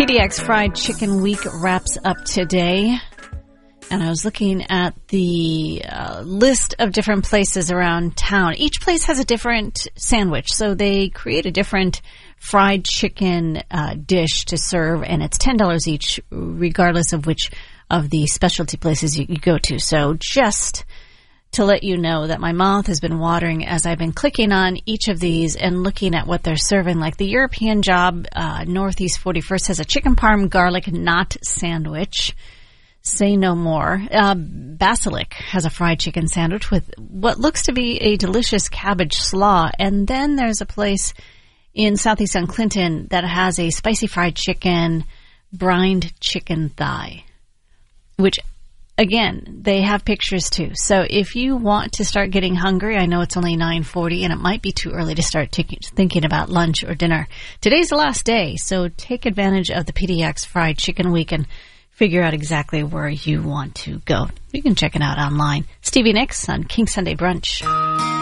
PDX Fried Chicken Week wraps up today. And I was looking at the list of different places around town. Each place has a different sandwich, so they create a different fried chicken dish to serve, and it's $10 each, regardless of which of the specialty places you go to. So just to let you know that my mouth has been watering as I've been clicking on each of these and looking at what they're serving. Like the European Job, Northeast 41st has a chicken parm garlic knot sandwich. Say no more. Basilic has a fried chicken sandwich with what looks to be a delicious cabbage slaw. And then there's a place in Southeast on Clinton that has a spicy fried chicken, brined chicken thigh, which, again, they have pictures too. So if you want to start getting hungry, I know it's only 9:40 and it might be too early to start thinking about lunch or dinner. Today's the last day, so take advantage of the PDX Fried Chicken Week and figure out exactly where you want to go. You can check it out online. Stevie Nicks on King Sunday Brunch.